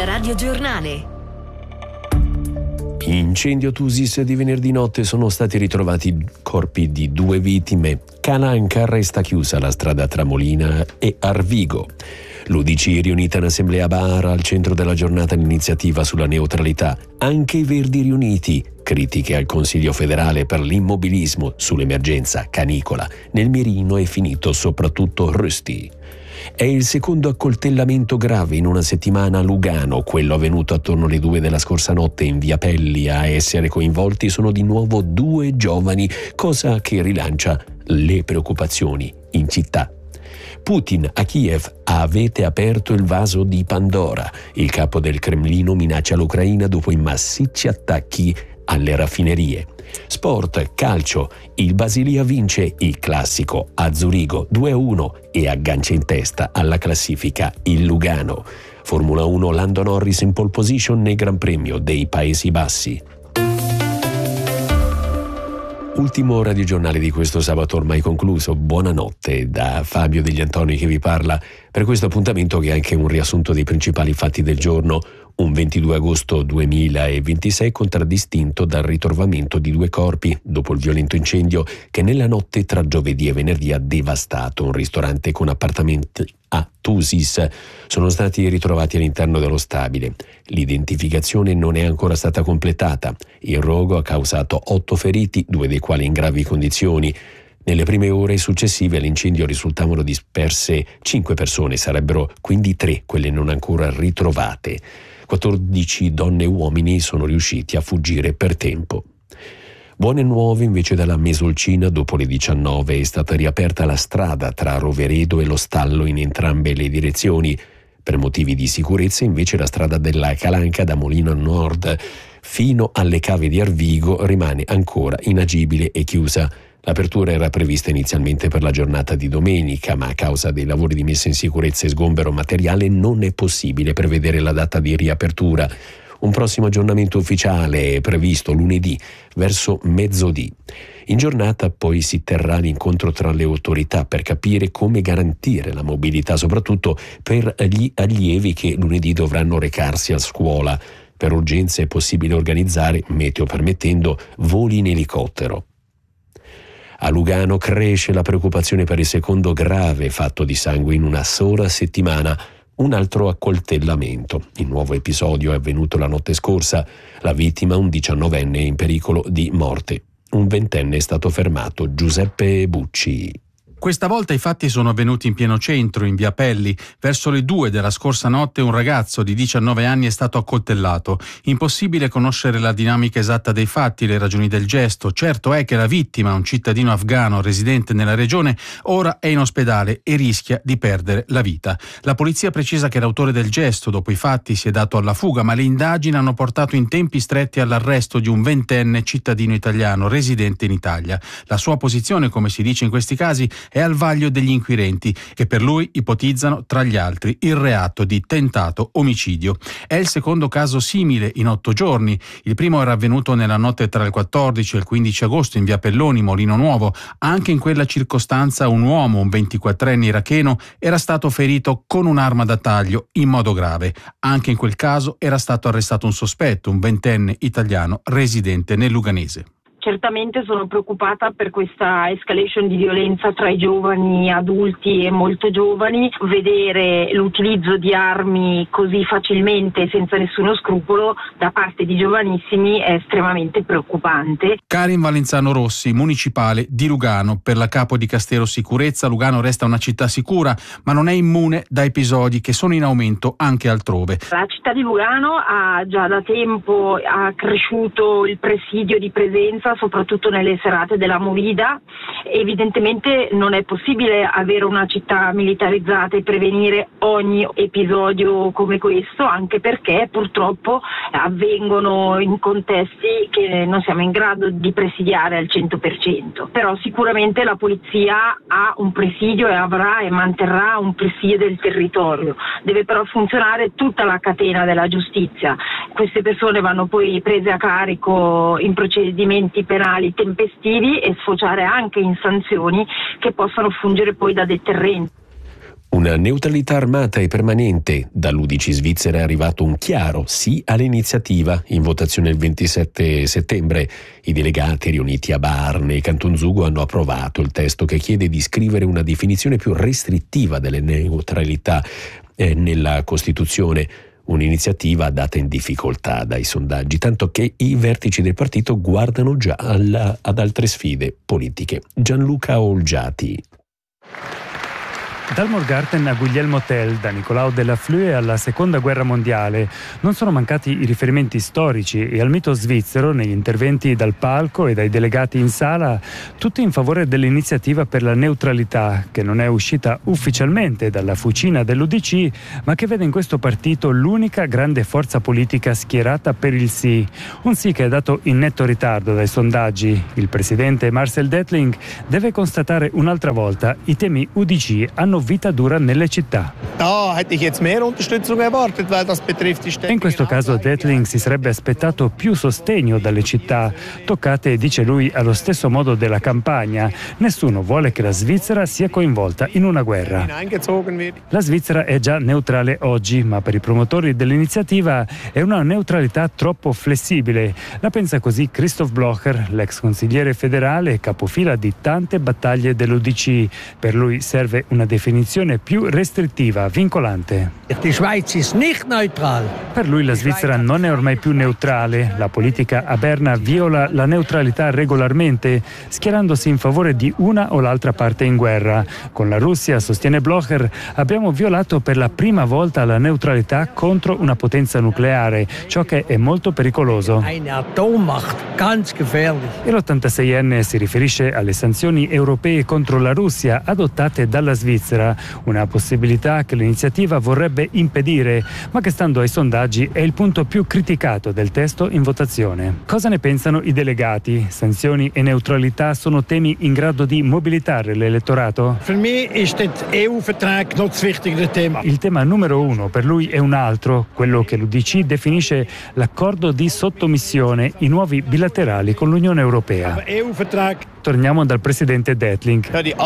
Il radiogiornale. Incendio Thusis di venerdì notte, sono stati ritrovati corpi di 2 vittime. Calanca, resta chiusa la strada tra Molina e Arvigo. L'UDC riunita in assemblea a Bara, al centro della giornata l'iniziativa sulla neutralità. Anche i Verdi riuniti, critiche al Consiglio federale per l'immobilismo sull'emergenza canicola. Nel mirino è finito soprattutto Rusty. È il secondo accoltellamento grave in una settimana a Lugano, quello avvenuto attorno alle 2 della scorsa notte in via Pelli. A essere coinvolti sono di nuovo 2 giovani, cosa che rilancia le preoccupazioni in città. Putin a Kiev: avete aperto il vaso di Pandora. Il capo del Cremlino minaccia l'Ucraina dopo i massicci attacchi alle raffinerie. Sport, calcio, il Basilia vince il classico a Zurigo 2-1 e aggancia in testa alla classifica il Lugano. Formula 1, Lando Norris in pole position nel Gran Premio dei Paesi Bassi. Ultimo radiogiornale di questo sabato ormai concluso. Buonanotte da Fabio Degli Antoni che vi parla per questo appuntamento che è anche un riassunto dei principali fatti del giorno. Un 22 agosto 2026 contraddistinto dal ritrovamento di 2 corpi dopo il violento incendio che nella notte tra giovedì e venerdì ha devastato un ristorante con appartamenti a Thusis. Sono stati ritrovati all'interno dello stabile. L'identificazione non è ancora stata completata. Il rogo ha causato 8 feriti, 2 dei quali in gravi condizioni. Nelle prime ore successive all'incendio risultavano disperse 5 persone, sarebbero quindi 3 quelle non ancora ritrovate. 14 donne e uomini sono riusciti a fuggire per tempo. Buone nuove invece dalla Mesolcina. Dopo le 19 è stata riaperta la strada tra Roveredo e lo Stallo in entrambe le direzioni. Per motivi di sicurezza invece la strada della Calanca da Molino Nord fino alle cave di Arvigo rimane ancora inagibile e chiusa. L'apertura era prevista inizialmente per la giornata di domenica, ma a causa dei lavori di messa in sicurezza e sgombero materiale non è possibile prevedere la data di riapertura. Un prossimo aggiornamento ufficiale è previsto lunedì verso mezzodì. In giornata poi si terrà l'incontro tra le autorità per capire come garantire la mobilità, soprattutto per gli allievi che lunedì dovranno recarsi a scuola. Per urgenza è possibile organizzare, meteo permettendo, voli in elicottero. A Lugano cresce la preoccupazione per il secondo grave fatto di sangue in una sola settimana. Un altro accoltellamento. Il nuovo episodio è avvenuto la notte scorsa. La vittima, un 19enne, è in pericolo di morte. Un 20enne è stato fermato, Giuseppe Bucci. Questa volta i fatti sono avvenuti in pieno centro, in via Pelli. Verso le 2 della scorsa notte un ragazzo di 19 anni è stato accoltellato. Impossibile conoscere la dinamica esatta dei fatti, le ragioni del gesto. Certo è che la vittima, un cittadino afghano residente nella regione, ora è in ospedale e rischia di perdere la vita. La polizia precisa che l'autore del gesto, dopo i fatti, si è dato alla fuga, ma le indagini hanno portato in tempi stretti all'arresto di un 20enne cittadino italiano residente in Italia. La sua posizione, come si dice in questi casi, è al vaglio degli inquirenti, che per lui ipotizzano, tra gli altri, il reato di tentato omicidio. È il secondo caso simile in 8 giorni. Il primo era avvenuto nella notte tra il 14 e il 15 agosto in via Pelloni, Molino Nuovo. Anche in quella circostanza un uomo, un 24enne iracheno, era stato ferito con un'arma da taglio in modo grave. Anche in quel caso era stato arrestato un sospetto, un 20enne italiano residente nel Luganese. Certamente sono preoccupata per questa escalation di violenza tra i giovani, adulti e molto giovani. Vedere l'utilizzo di armi così facilmente e senza nessuno scrupolo da parte di giovanissimi è estremamente preoccupante. Karin Valenzano Rossi, municipale di Lugano. Per la capo di Castero Sicurezza, Lugano resta una città sicura, ma non è immune da episodi che sono in aumento anche altrove. La città di Lugano ha già da tempo accresciuto il presidio di presenza, soprattutto nelle serate della Movida. Evidentemente non è possibile avere una città militarizzata e prevenire ogni episodio come questo, anche perché purtroppo avvengono in contesti che non siamo in grado di presidiare al 100%. Però sicuramente la polizia ha un presidio e avrà e manterrà un presidio del territorio. Deve però funzionare tutta la catena della giustizia. Queste persone vanno poi prese a carico in procedimenti penali tempestivi e sfociare anche in sanzioni che possano fungere poi da deterrenti. Una neutralità armata e permanente. Dall'UDC svizzera è arrivato un chiaro sì all'iniziativa in votazione il 27 settembre. I delegati riuniti a Barne e Canton Zugo hanno approvato il testo che chiede di scrivere una definizione più restrittiva delle neutralità nella Costituzione. Un'iniziativa data in difficoltà dai sondaggi, tanto che i vertici del partito guardano già ad altre sfide politiche. Gianluca Olgiati. Dal Morgarten a Guglielmo Tell, da Nicolao della Flue alla Seconda Guerra Mondiale, non sono mancati i riferimenti storici e al mito svizzero negli interventi dal palco e dai delegati in sala, tutti in favore dell'iniziativa per la neutralità, che non è uscita ufficialmente dalla fucina dell'UDC, ma che vede in questo partito l'unica grande forza politica schierata per il sì. Un sì che è dato in netto ritardo dai sondaggi. Il presidente Marcel Dettling deve constatare un'altra volta: i temi UDC hanno vita dura nelle città. In questo caso Dettling si sarebbe aspettato più sostegno dalle città, toccate, dice lui, allo stesso modo della campagna. Nessuno vuole che la Svizzera sia coinvolta in una guerra. La Svizzera è già neutrale oggi, ma per i promotori dell'iniziativa è una neutralità troppo flessibile. La pensa così Christoph Blocher, l'ex consigliere federale e capofila di tante battaglie dell'UDC. Per lui serve una definizione più restrittiva, vincolante. Per lui la Svizzera non è ormai più neutrale. La politica a Berna viola la neutralità regolarmente, schierandosi in favore di una o l'altra parte in guerra. Con la Russia, sostiene Blocher, abbiamo violato per la prima volta la neutralità contro una potenza nucleare, ciò che è molto pericoloso. E l'86enne si riferisce alle sanzioni europee contro la Russia adottate dalla Svizzera, una possibilità che l'iniziativa vorrebbe impedire, ma che stando ai sondaggi è il punto più criticato del testo in votazione. Cosa ne pensano i delegati? Sanzioni e neutralità sono temi in grado di mobilitare l'elettorato? Il tema numero uno per lui è un altro, quello che l'UDC definisce l'accordo di sottomissione, i nuovi bilaterali con l'Unione Europea. Torniamo dal presidente Dettling,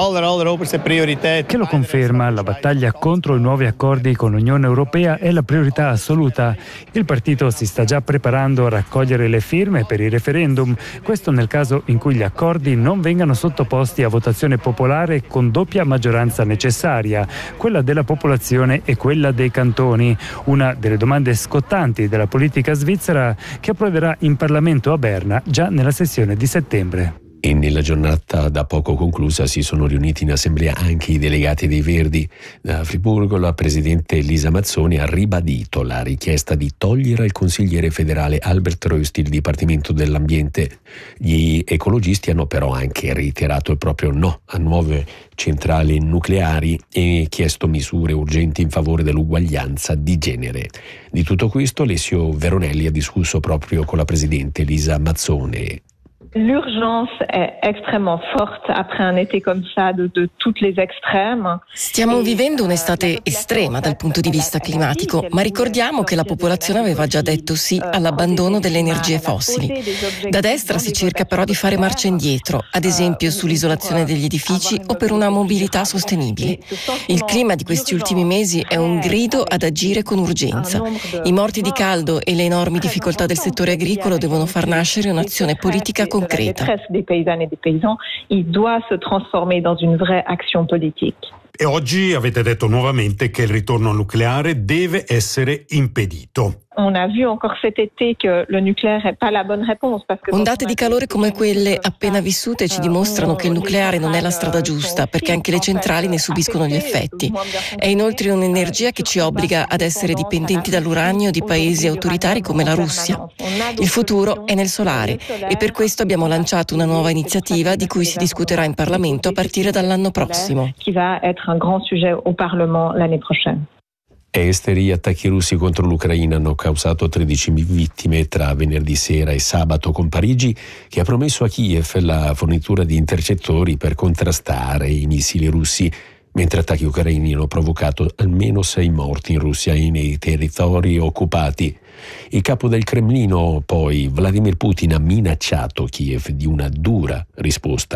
che lo conferma: la battaglia contro i nuovi accordi con l'Unione Europea è la priorità assoluta. Il partito si sta già preparando a raccogliere le firme per il referendum, questo nel caso in cui gli accordi non vengano sottoposti a votazione popolare con doppia maggioranza necessaria, quella della popolazione e quella dei cantoni, una delle domande scottanti della politica svizzera che approderà in Parlamento a Berna già nella sessione di settembre. E nella giornata da poco conclusa si sono riuniti in assemblea anche i delegati dei Verdi. Da Friburgo la presidente Elisa Mazzoni ha ribadito la richiesta di togliere al consigliere federale Albert Rösti il Dipartimento dell'Ambiente. Gli ecologisti hanno però anche reiterato il proprio no a nuove centrali nucleari e chiesto misure urgenti in favore dell'uguaglianza di genere. Di tutto questo Alessio Veronelli ha discusso proprio con la presidente Elisa Mazzoni. L'urgence è estremement forte après un été comme ça de toutes les extrêmes. Stiamo vivendo un'estate estrema dal punto di vista climatico, ma ricordiamo che la popolazione aveva già detto sì all'abbandono delle energie fossili. Da destra si cerca però di fare marcia indietro, ad esempio sull'isolazione degli edifici o per una mobilità sostenibile. Il clima di questi ultimi mesi è un grido ad agire con urgenza. I morti di caldo e le enormi difficoltà del settore agricolo devono far nascere un'azione politica concreta. La détresse des paysannes et des paysans, il doit se transformer dans une vraie action politique. E oggi avete detto nuovamente che il ritorno al nucleare deve essere impedito. On a vu encore cet été que le nucléaire n'est pas la bonne réponse. Ondate di calore come quelle appena vissute ci dimostrano che il nucleare non è la strada giusta, perché anche le centrali ne subiscono gli effetti. È inoltre un'energia che ci obbliga ad essere dipendenti dall'uranio di paesi autoritari come la Russia. Il futuro è nel solare e per questo abbiamo lanciato una nuova iniziativa di cui si discuterà in Parlamento a partire dall'anno prossimo. Qui va être un grand sujet au Parlement l'année prochaine. Esteri, attacchi russi contro l'Ucraina hanno causato 13 vittime tra venerdì sera e sabato, con Parigi che ha promesso a Kiev la fornitura di intercettori per contrastare i missili russi, mentre attacchi ucraini hanno provocato almeno 6 morti in Russia e nei territori occupati. Il capo del Cremlino, poi, Vladimir Putin, ha minacciato Kiev di una dura risposta.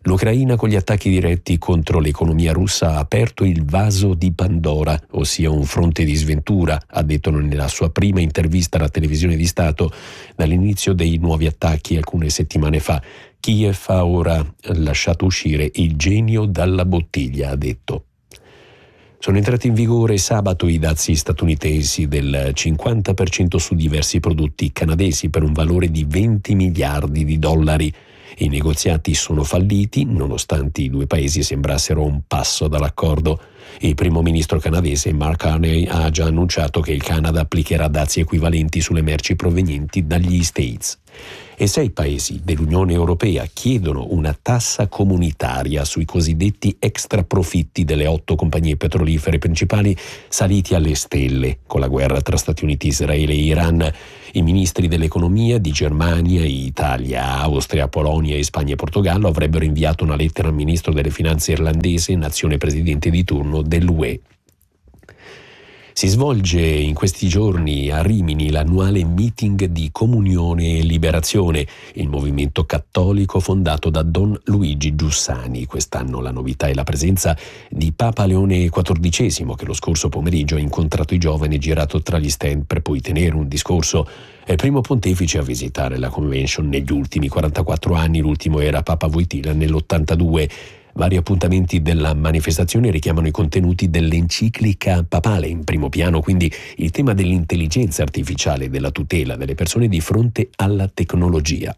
L'Ucraina con gli attacchi diretti contro l'economia russa ha aperto il vaso di Pandora, ossia un fronte di sventura, ha detto nella sua prima intervista alla televisione di Stato dall'inizio dei nuovi attacchi alcune settimane fa. Kiev ha ora lasciato uscire il genio dalla bottiglia, ha detto. Sono entrati in vigore sabato i dazi statunitensi del 50% su diversi prodotti canadesi per un valore di 20 miliardi di dollari. I negoziati sono falliti, nonostante i due paesi sembrassero un passo dall'accordo. Il primo ministro canadese Mark Carney ha già annunciato che il Canada applicherà dazi equivalenti sulle merci provenienti dagli States. E 6 paesi dell'Unione Europea chiedono una tassa comunitaria sui cosiddetti extraprofitti delle 8 compagnie petrolifere principali saliti alle stelle con la guerra tra Stati Uniti, Israele e Iran. I ministri dell'economia di Germania, Italia, Austria, Polonia, Spagna e Portogallo avrebbero inviato una lettera al ministro delle finanze irlandese, nazione presidente di turno dell'UE. Si svolge in questi giorni a Rimini l'annuale meeting di Comunione e Liberazione, il movimento cattolico fondato da Don Luigi Giussani. Quest'anno la novità è la presenza di Papa Leone XIV, che lo scorso pomeriggio ha incontrato i giovani e girato tra gli stand per poi tenere un discorso. È il primo pontefice a visitare la convention negli ultimi 44 anni, l'ultimo era Papa Wojtyla nell'82. Vari appuntamenti della manifestazione richiamano i contenuti dell'enciclica papale. In primo piano quindi il tema dell'intelligenza artificiale e della tutela delle persone di fronte alla tecnologia.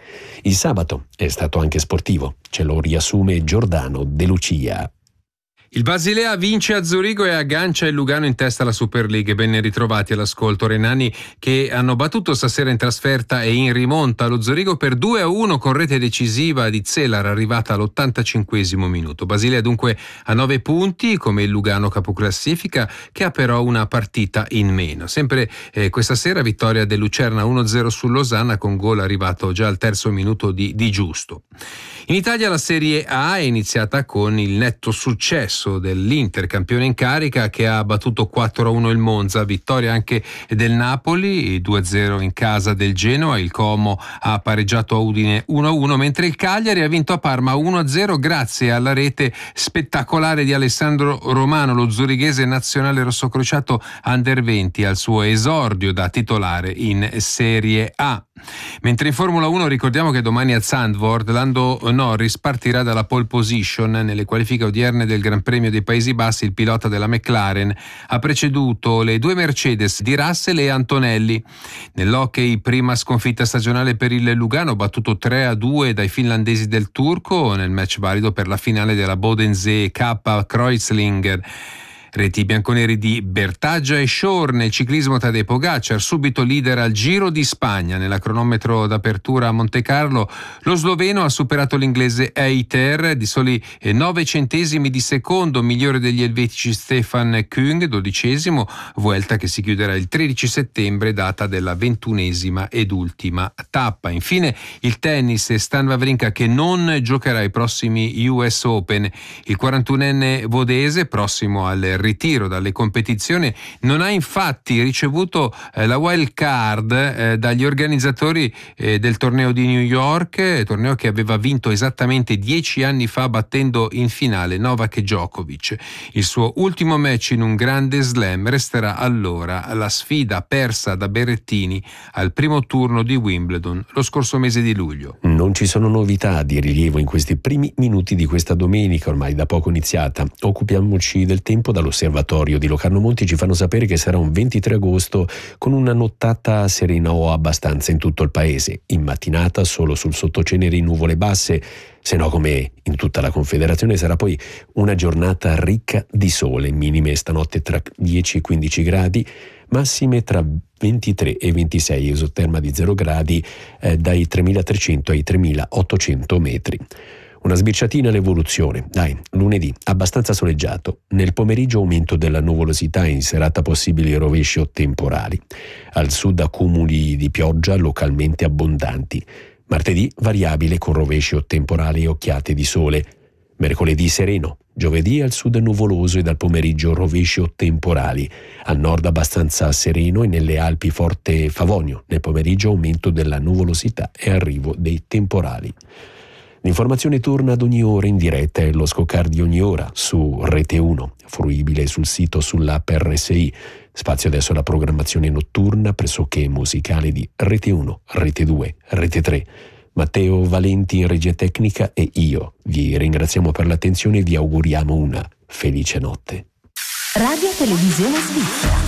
Il sabato è stato anche sportivo, ce lo riassume Giordano De Lucia. Il Basilea vince a Zurigo e aggancia il Lugano in testa alla Super League. Ben ritrovati all'ascolto. Renani che hanno battuto stasera in trasferta e in rimonta lo Zurigo per 2-1 con rete decisiva di Zelar arrivata all'85° minuto. Basilea dunque a 9 punti come il Lugano capoclassifica, che ha però una partita in meno. Sempre questa sera vittoria del Lucerna 1-0 sul Losanna con gol arrivato già al 3° minuto di Giusto. In Italia la Serie A è iniziata con il netto successo dell'Inter, campione in carica, che ha battuto 4-1 il Monza, vittoria anche del Napoli, 2-0 in casa del Genoa, il Como ha pareggiato a Udine 1-1, mentre il Cagliari ha vinto a Parma 1-0 grazie alla rete spettacolare di Alessandro Romano, lo zurighese nazionale rossocrociato Under 20 al suo esordio da titolare in Serie A. Mentre in Formula 1 ricordiamo che domani a Zandvoort Lando Norris partirà dalla pole position. Nelle qualifiche odierne del Gran Premio dei Paesi Bassi il pilota della McLaren ha preceduto le 2 Mercedes di Russell e Antonelli. Nell'hockey prima sconfitta stagionale per il Lugano, battuto 3-2 dai finlandesi del Turco nel match valido per la finale della Bodensee Cup Kreuzlinger. Reti bianconeri di Bertaggia e Shore. Nel ciclismo Tadej Pogacar subito leader al Giro di Spagna. Nella cronometro d'apertura a Monte Carlo lo sloveno ha superato l'inglese Eiter di soli 9 centesimi di secondo, migliore degli elvetici Stefan Küng 12°, Vuelta che si chiuderà il 13 settembre, data della 21ª ed ultima tappa. Infine il tennis, Stan Wawrinka che non giocherà i prossimi US Open. Il 41enne vodese, prossimo al ritiro dalle competizioni, non ha infatti ricevuto la wild card dagli organizzatori del torneo di New York, torneo che aveva vinto esattamente 10 anni fa battendo in finale Novak Djokovic. Il suo ultimo match in un grande slam resterà allora la sfida persa da Berrettini al primo turno di Wimbledon lo scorso mese di luglio. Non ci sono novità di rilievo in questi primi minuti di questa domenica ormai da poco iniziata. Occupiamoci del tempo. Dall'osservatorio di Locarno Monti ci fanno sapere che sarà un 23 agosto con una nottata serena o abbastanza in tutto il paese. In mattinata solo sul sottocenere in nuvole basse, se no come in tutta la Confederazione sarà poi una giornata ricca di sole, minime stanotte tra 10 e 15 gradi, massime tra 23 e 26, esoterma di 0 gradi dai 3.300 ai 3.800 metri. Una sbirciatina all'evoluzione. Lunedì abbastanza soleggiato. Nel pomeriggio aumento della nuvolosità, in serata possibili rovesci o temporali. Al sud accumuli di pioggia localmente abbondanti. Martedì variabile con rovesci o temporali e occhiate di sole. Mercoledì sereno. Giovedì al sud nuvoloso e dal pomeriggio rovesci o temporali. Al nord abbastanza sereno e nelle Alpi forte favonio. Nel pomeriggio aumento della nuvolosità e arrivo dei temporali. L'informazione torna ad ogni ora in diretta e lo Scoccar di ogni ora su Rete 1, fruibile sul sito, sull'app RSI. Spazio adesso alla programmazione notturna pressoché musicale di Rete 1, Rete 2, Rete 3. Matteo Valenti in regia tecnica e io vi ringraziamo per l'attenzione e vi auguriamo una felice notte. Radio Televisione Svizzera.